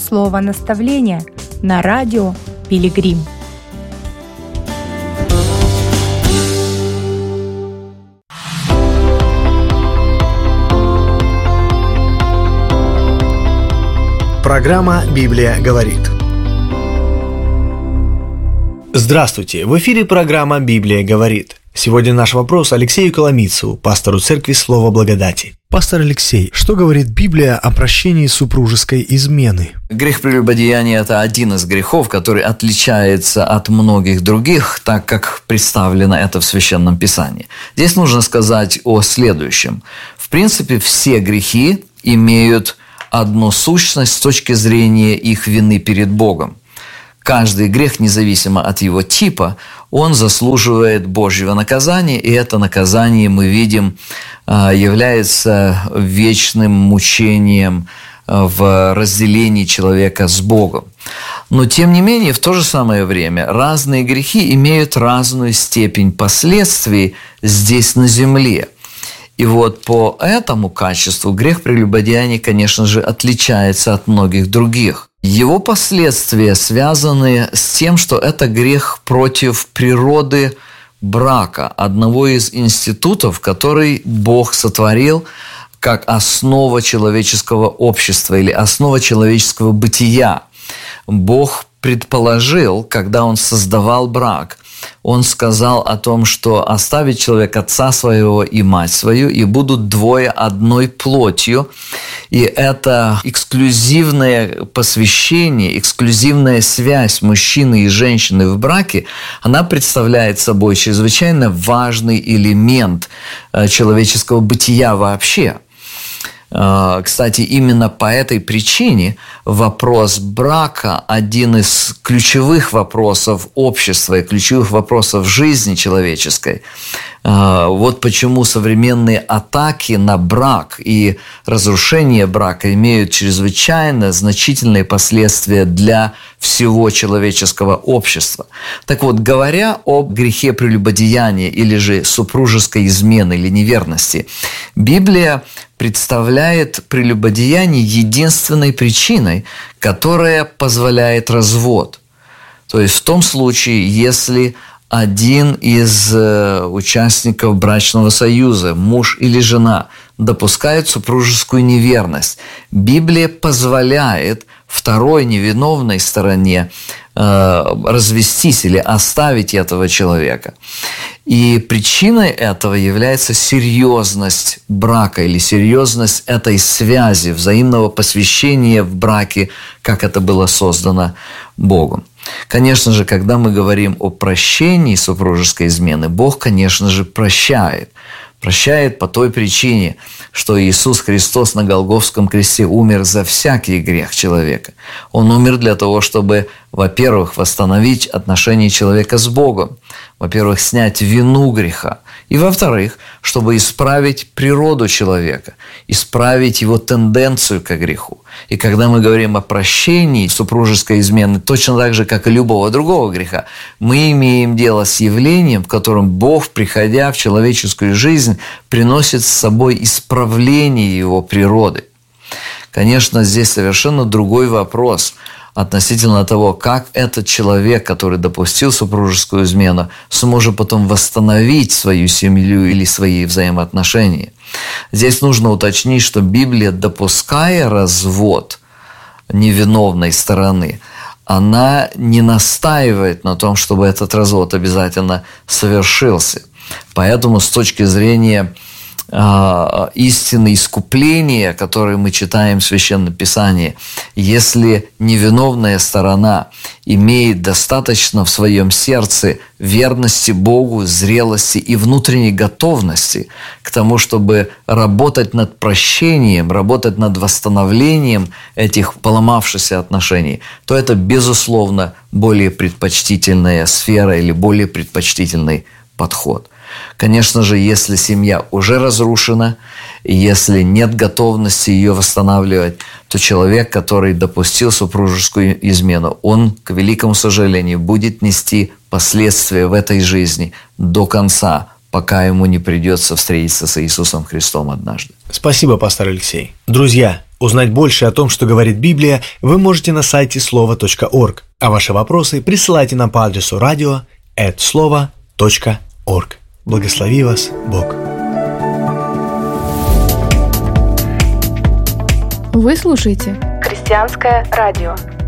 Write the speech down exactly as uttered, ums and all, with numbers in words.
слово наставления на радио «Пилигрим». Программа «Библия говорит». Здравствуйте! В эфире программа «Библия говорит». Сегодня наш вопрос Алексею Коломийцеву, пастору церкви Слова Благодати. Пастор Алексей, что говорит Библия о прощении супружеской измены? Грех прелюбодеяния – это один из грехов, который отличается от многих других, так как представлено это в Священном Писании. Здесь нужно сказать о следующем. В принципе, все грехи имеют одну сущность с точки зрения их вины перед Богом. Каждый грех, независимо от его типа, он заслуживает Божьего наказания, и это наказание, мы видим, является вечным мучением в разделении человека с Богом. Но, тем не менее, в то же самое время разные грехи имеют разную степень последствий здесь на земле. И вот по этому качеству грех прелюбодеяния, конечно же, отличается от многих других. Его последствия связаны с тем, что это грех против природы брака, одного из институтов, который Бог сотворил как основа человеческого общества или основа человеческого бытия. Бог предположил, когда Он создавал брак, Он сказал о том, что оставит человек отца своего и мать свою, и будут двое одной плотью. И это эксклюзивное посвящение, эксклюзивная связь мужчины и женщины в браке, она представляет собой чрезвычайно важный элемент человеческого бытия вообще. Кстати, именно по этой причине вопрос брака – один из ключевых вопросов общества и ключевых вопросов жизни человеческой. Вот почему современные атаки на брак и разрушение брака имеют чрезвычайно значительные последствия для всего человеческого общества. Так вот, говоря о грехе прелюбодеяния или же супружеской измены или неверности, Библия представляет прелюбодеяние единственной причиной, которая позволяет развод. То есть в том случае, если один из участников брачного союза, муж или жена, допускают супружескую неверность, Библия позволяет второй невиновной стороне э, развестись или оставить этого человека. И причиной этого является серьезность брака или серьезность этой связи, взаимного посвящения в браке, как это было создано Богом. Конечно же, когда мы говорим о прощении супружеской измены, Бог, конечно же, прощает. Прощает по той причине, что Иисус Христос на Голгофском кресте умер за всякий грех человека. Он умер для того, чтобы, во-первых, восстановить отношения человека с Богом, во-первых, снять вину греха, и, во-вторых, чтобы исправить природу человека, исправить его тенденцию к греху. И когда мы говорим о прощении супружеской измены, точно так же, как и любого другого греха, мы имеем дело с явлением, в котором Бог, приходя в человеческую жизнь, приносит с собой исправление его природы. Конечно, здесь совершенно другой вопрос относительно того, как этот человек, который допустил супружескую измену, сможет потом восстановить свою семью или свои взаимоотношения. Здесь нужно уточнить, что Библия, допуская развод невиновной стороны, она не настаивает на том, чтобы этот развод обязательно совершился. Поэтому с точки зрения истины искупления, которые мы читаем в Священном Писании, если невиновная сторона имеет достаточно в своем сердце верности Богу, зрелости и внутренней готовности к тому, чтобы работать над прощением, работать над восстановлением этих поломавшихся отношений, то это, безусловно, более предпочтительная сфера или более предпочтительный подход. Конечно же, если семья уже разрушена, и если нет готовности ее восстанавливать, то человек, который допустил супружескую измену, он, к великому сожалению, будет нести последствия в этой жизни до конца, пока ему не придется встретиться с Иисусом Христом однажды. Спасибо, пастор Алексей. Друзья, Узнать больше о том, что говорит Библия, вы можете на сайте слова точка орг, а ваши вопросы присылайте нам по адресу радио эт слова точка орг. Благослови вас Бог. Вы слушаете «Христианское радио».